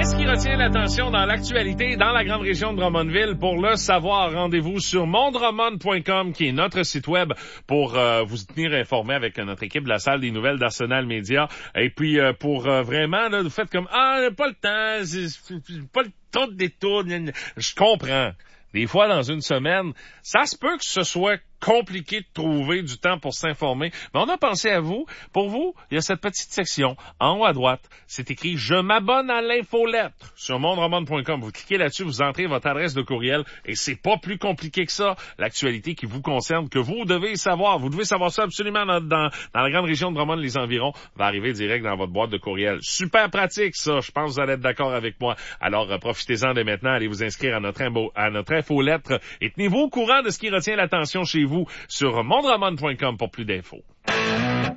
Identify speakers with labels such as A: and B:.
A: Qu'est-ce qui retient l'attention dans l'actualité dans la grande région de Drummondville? Pour le savoir, rendez-vous sur mondrummond.com, qui est notre site web, pour vous tenir informé avec notre équipe de la salle des nouvelles d'Arsenal Média. Et puis, pour vraiment, là, vous faites comme, pas le temps, c'est pas le temps de détour. Je comprends. Des fois, dans une semaine, ça se peut que ce soit compliqué de trouver du temps pour s'informer. Mais on a pensé à vous. Pour vous, il y a cette petite section en haut à droite. C'est écrit « Je m'abonne à l'infolettre » sur mondrummond.com. Vous cliquez là-dessus, vous entrez votre adresse de courriel et c'est pas plus compliqué que ça. L'actualité qui vous concerne, que vous devez savoir. Vous devez savoir ça absolument dans la grande région de Drummond, les environs, va arriver direct dans votre boîte de courriel. Super pratique, ça. Je pense que vous allez être d'accord avec moi. Alors, profitez-en dès maintenant. Allez vous inscrire à notre infolettre et tenez-vous au courant de ce qui retient l'attention chez vous sur mondrummond.com pour plus d'infos.